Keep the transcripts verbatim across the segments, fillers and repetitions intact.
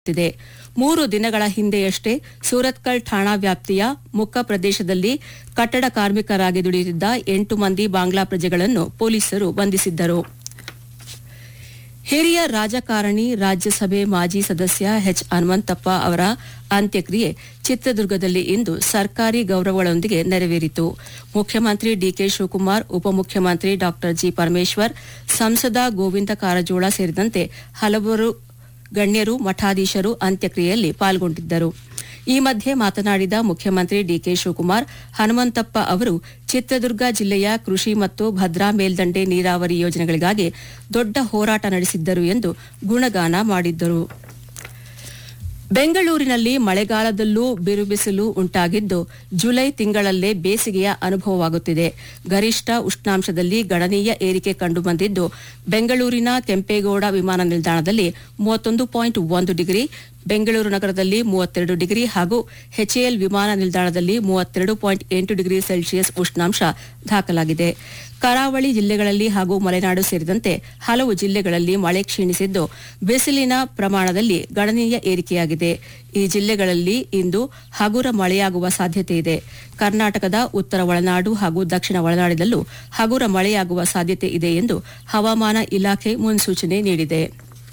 ಿದೆ ಮೂರು ದಿನಗಳ ಹಿಂದೆಯಷ್ಟೇ ಸೂರತ್ಕಲ್ ಠಾಣಾ ವ್ಯಾಪ್ತಿಯ ಮುಕ್ಕ ಪ್ರದೇಶದಲ್ಲಿ ಕಟ್ಟಡ ಕಾರ್ಮಿಕರಾಗಿ ದುಡಿಯುತ್ತಿದ್ದ ಎಂಟು ಮಂದಿ ಬಾಂಗ್ಲಾ ಪ್ರಜೆಗಳನ್ನು ಪೊಲೀಸರು ಬಂಧಿಸಿದ್ದರು. ಹಿರಿಯ ರಾಜಕಾರಣಿ ರಾಜ್ಯಸಭೆ ಮಾಜಿ ಸದಸ್ಯ ಎಚ್ ಹನುಮಂತಪ್ಪ ಅವರ ಅಂತ್ಯಕ್ರಿಯೆ ಚಿತ್ರದುರ್ಗದಲ್ಲಿ ಇಂದು ಸರ್ಕಾರಿ ಗೌರವಗಳೊಂದಿಗೆ ನೆರವೇರಿತು. ಮುಖ್ಯಮಂತ್ರಿ ಡಿಕೆ ಶಿವಕುಮಾರ್, ಉಪಮುಖ್ಯಮಂತ್ರಿ ಡಾ ಜಿ ಪರಮೇಶ್ವರ್, ಸಂಸದ ಗೋವಿಂದ ಕಾರಜೋಳ ಸೇರಿದಂತೆ ಹಲವರು ಗಣ್ಯರು, ಮಠಾಧೀಶರು ಅಂತ್ಯಕ್ರಿಯೆಯಲ್ಲಿ ಪಾಲ್ಗೊಂಡಿದ್ದರು. ಈ ಮಧ್ಯೆ ಮಾತನಾಡಿದ ಮುಖ್ಯಮಂತ್ರಿ ಡಿಕೆ ಶಿವಕುಮಾರ್, ಹನುಮಂತಪ್ಪ ಅವರು ಚಿತ್ರದುರ್ಗ ಜಿಲ್ಲೆಯ ಕೃಷಿ ಮತ್ತು ಭದ್ರಾ ಮೇಲ್ದಂಡೆ ನೀರಾವರಿ ಯೋಜನೆಗಳಿಗಾಗಿ ದೊಡ್ಡ ಹೋರಾಟ ನಡೆಸಿದ್ದರು ಎಂದು ಗುಣಗಾನ ಮಾಡಿದ್ದರು. ಬೆಂಗಳೂರಿನಲ್ಲಿ ಮಳೆಗಾಲದಲ್ಲೂ ಬಿರುಬಿಸಿಲು ಉಂಟಾಗಿದ್ದು ಜುಲೈ ತಿಂಗಳಲ್ಲೇ ಬೇಸಿಗೆಯ ಅನುಭವವಾಗುತ್ತಿದೆ. ಗರಿಷ್ಠ ಉಷ್ಣಾಂಶದಲ್ಲಿ ಗಣನೀಯ ಏರಿಕೆ ಕಂಡುಬಂದಿದ್ದು ಬೆಂಗಳೂರಿನ ಕೆಂಪೇಗೌಡ ವಿಮಾನ ನಿಲ್ದಾಣದಲ್ಲಿ ಮೂವತ್ತೊಂದು ಪಾಯಿಂಟ್ ಒಂದು ಡಿಗ್ರಿ, ಬೆಂಗಳೂರು ನಗರದಲ್ಲಿ ಮೂವತ್ತೆರಡು ಡಿಗ್ರಿ ಹಾಗೂ ಎಚ್ಎಎಲ್ ವಿಮಾನ ನಿಲ್ದಾಣದಲ್ಲಿ ಮೂವತ್ತೆರಡು ಪಾಯಿಂಟ್ ಎಂಟು ಡಿಗ್ರಿ ಸೆಲ್ಸಿಯಸ್ ಉಷ್ಣಾಂಶ ದಾಖಲಾಗಿದೆ. ಕರಾವಳಿ ಜಿಲ್ಲೆಗಳಲ್ಲಿ ಹಾಗೂ ಮಲೆನಾಡು ಸೇರಿದಂತೆ ಹಲವು ಜಿಲ್ಲೆಗಳಲ್ಲಿ ಮಳೆ ಕ್ಷೀಣಿಸಿದ್ದು ಬಿಸಿಲಿನ ಪ್ರಮಾಣದಲ್ಲಿ ಗಣನೀಯ ಏರಿಕೆಯಾಗಿದೆ. ಈ ಜಿಲ್ಲೆಗಳಲ್ಲಿ ಇಂದು ಹಗುರ ಮಳೆಯಾಗುವ ಸಾಧ್ಯತೆಯಿದೆ. ಕರ್ನಾಟಕದ ಉತ್ತರ ಒಳನಾಡು ಹಾಗೂ ದಕ್ಷಿಣ ಒಳನಾಡಿನಲ್ಲೂ ಹಗುರ ಮಳೆಯಾಗುವ ಸಾಧ್ಯತೆ ಇದೆ ಎಂದು ಹವಾಮಾನ ಇಲಾಖೆ ಮುನ್ಸೂಚನೆ ನೀಡಿದೆ.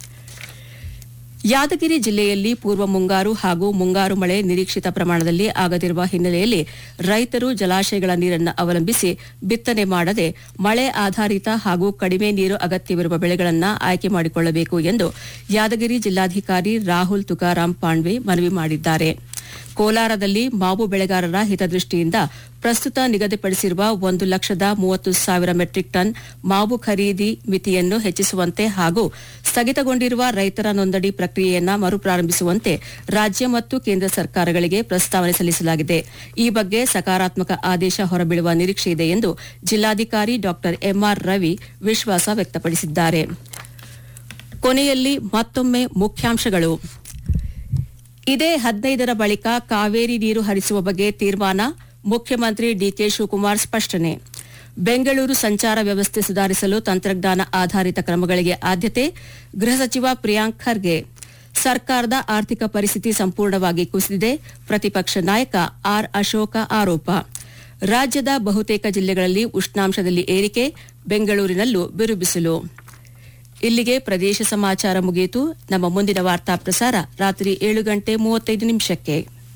ಯಾದಗಿರಿ ಜಿಲ್ಲೆಯಲ್ಲಿ ಪೂರ್ವ ಮುಂಗಾರು ಹಾಗೂ ಮುಂಗಾರು ಮಳೆ ನಿರೀಕ್ಷಿತ ಪ್ರಮಾಣದಲ್ಲಿ ಆಗದಿರುವ ಹಿನ್ನೆಲೆಯಲ್ಲಿ ರೈತರು ಜಲಾಶಯಗಳ ನೀರನ್ನು ಅವಲಂಬಿಸಿ ಬಿತ್ತನೆ ಮಾಡದೆ ಮಳೆ ಆಧಾರಿತ ಹಾಗೂ ಕಡಿಮೆ ನೀರು ಅಗತ್ಯವಿರುವ ಬೆಳೆಗಳನ್ನು ಆಯ್ಕೆ ಮಾಡಿಕೊಳ್ಳಬೇಕು ಎಂದು ಯಾದಗಿರಿ ಜಿಲ್ಲಾಧಿಕಾರಿ ರಾಹುಲ್ ತುಕಾರಾಂ ಪಾಂಡ್ವೆ ಮನವಿ ಮಾಡಿದ್ದಾರೆ. ಕೋಲಾರದಲ್ಲಿ ಮಾವು ಬೆಳೆಗಾರರ ಹಿತದೃಷ್ಟಿಯಿಂದ ಪ್ರಸ್ತುತ ನಿಗದಿಪಡಿಸಿರುವ ಒಂದು ಲಕ್ಷದ ಮೂವತ್ತು ಸಾವಿರ ಮೆಟ್ರಿಕ್ ಟನ್ ಮಾವು ಖರೀದಿ ಮಿತಿಯನ್ನು ಹೆಚ್ಚಿಸುವಂತೆ ಹಾಗೂ ಸ್ಥಗಿತಗೊಂಡಿರುವ ರೈತರ ನೋಂದಣಿ ಪ್ರಕ್ರಿಯೆಯನ್ನು ಮರುಪ್ರಾರಂಭಿಸುವಂತೆ ರಾಜ್ಯ ಮತ್ತು ಕೇಂದ್ರ ಸರ್ಕಾರಗಳಿಗೆ ಪ್ರಸ್ತಾವನೆ ಸಲ್ಲಿಸಲಾಗಿದೆ. ಈ ಬಗ್ಗೆ ಸಕಾರಾತ್ಮಕ ಆದೇಶ ಹೊರಬೀಳುವ ನಿರೀಕ್ಷೆಯಿದೆ ಎಂದು ಜಿಲ್ಲಾಧಿಕಾರಿ ಡಾ ಎಂಆರ್ ರವಿ ವಿಶ್ವಾಸ ವ್ಯಕ್ತಪಡಿಸಿದ್ದಾರೆ. ಕೊನೆಯಲ್ಲಿ ಮತ್ತೊಮ್ಮೆ ಮುಖ್ಯಾಂಶಗಳು. ಇದೇ ಹದಿನೈದರ ಬಳಿಕ ಕಾವೇರಿ ನೀರು ಹರಿಸುವ ಬಗ್ಗೆ ತೀರ್ಮಾನ, ಮುಖ್ಯಮಂತ್ರಿ ಡಿಕೆ ಶಿವಕುಮಾರ್ ಸ್ಪಷ್ಟನೆ. ಬೆಂಗಳೂರು ಸಂಚಾರ ವ್ಯವಸ್ಥೆ ಸುಧಾರಿಸಲು ತಂತ್ರಜ್ಞಾನ ಆಧಾರಿತ ಕ್ರಮಗಳಿಗೆ ಆದ್ಯತೆ, ಗೃಹ ಸಚಿವ ಪ್ರಿಯಾಂಕ್ ಖರ್ಗೆ. ಸರ್ಕಾರದ ಆರ್ಥಿಕ ಪರಿಸ್ಥಿತಿ ಸಂಪೂರ್ಣವಾಗಿ ಕುಸಿದಿದೆ, ಪ್ರತಿಪಕ್ಷ ನಾಯಕ ಆರ್ ಅಶೋಕ ಆರೋಪ. ರಾಜ್ಯದ ಬಹುತೇಕ ಜಿಲ್ಲೆಗಳಲ್ಲಿ ಉಷ್ಣಾಂಶದಲ್ಲಿ ಏರಿಕೆ, ಬೆಂಗಳೂರಿನಲ್ಲೂ ಬಿರುಬಿಸಿಲು. ಇಲ್ಲಿಗೆ ಪ್ರದೇಶ ಸಮಾಚಾರ ಮುಗಿಯಿತು. ನಮ್ಮ ಮುಂದಿನ ವಾರ್ತಾ ಪ್ರಸಾರ ರಾತ್ರಿ ಏಳು ಗಂಟೆ ಮೂವತ್ತೈದು ನಿಮಿಷಕ್ಕೆ.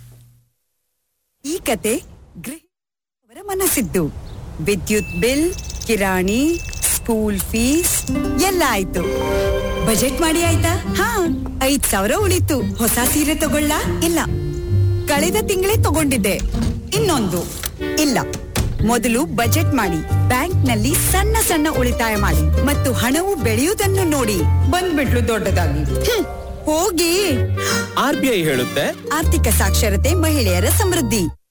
ಈ ಕತೆ ಗೃಹಿಣಿಯವರ ಮನಸ್ಸಿದ್ದು. ವಿದ್ಯುತ್ ಬಿಲ್, ಕಿರಾಣಿ, ಸ್ಕೂಲ್ ಫೀಸ್ ಎಲ್ಲ ಆಯ್ತು. ಬಜೆಟ್ ಮಾಡಿ ಆಯ್ತಾ? ಹಾ, ಐದ್ ಸಾವಿರ ಉಳಿತು. ಹೊಸ ಸೀರೆ ತಗೊಳ್ಳ? ಇಲ್ಲ. ಕಳೆದ ತಿಂಗಳೇ ತಗೊಂಡಿದ್ದೆ. ಇನ್ನೊಂದು ಇಲ್ಲ. ಮೊದಲು ಬಜೆಟ್ ಮಾಡಿ, ಬ್ಯಾಂಕ್ನಲ್ಲಿ ಸಣ್ಣ ಸಣ್ಣ ಉಳಿತಾಯ ಮಾಡಿ ಮತ್ತು ಹಣವು ಬೆಳೆಯುವುದನ್ನು ನೋಡಿ. ಬಂದ್ಬಿಟ್ಲು ದೊಡ್ಡದಾಗಿ. ಹೋಗಿ. ಆರ್ ಬಿ ಐ ಹೇಳುತ್ತೆ, ಆರ್ಥಿಕ ಸಾಕ್ಷರತೆ ಮಹಿಳೆಯರ ಸಮೃದ್ಧಿ.